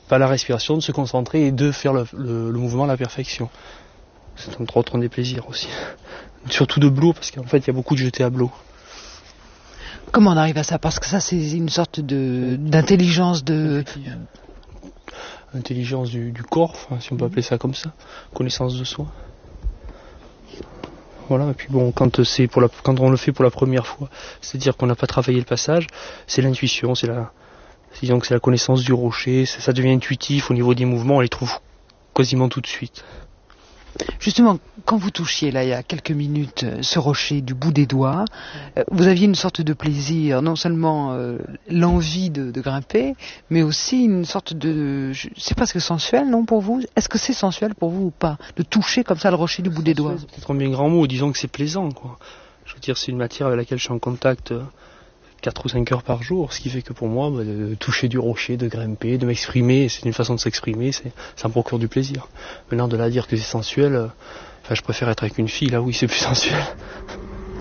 pas la respiration, de se concentrer et de faire le mouvement à la perfection. C'est entre autres un des plaisirs aussi. Surtout de blow, parce qu'en fait il y a beaucoup de jetés à blow. Comment on arrive à ça? Parce que ça c'est une sorte d'intelligence Intelligence du corps, si on peut appeler ça comme ça, connaissance de soi. Voilà, et puis bon, quand on le fait pour la première fois, c'est-à-dire qu'on n'a pas travaillé le passage, c'est l'intuition, disons que c'est la connaissance du rocher, ça devient intuitif au niveau des mouvements, on les trouve quasiment tout de suite. Justement, quand vous touchiez là il y a quelques minutes ce rocher du bout des doigts, vous aviez une sorte de plaisir, non seulement l'envie de grimper, mais aussi une sorte c'est presque sensuel, non, pour vous? Est-ce que c'est sensuel pour vous ou pas, de toucher comme ça le rocher du bout des doigts? C'est peut-être un bien grand mot, disons que c'est plaisant, quoi. Je veux dire, c'est une matière avec laquelle je suis en contact 4 ou 5 heures par jour, ce qui fait que pour moi, de toucher du rocher, de grimper, de m'exprimer, c'est une façon de s'exprimer, ça me procure du plaisir. Maintenant, de là à dire que c'est sensuel, je préfère être avec une fille, là oui, c'est plus sensuel.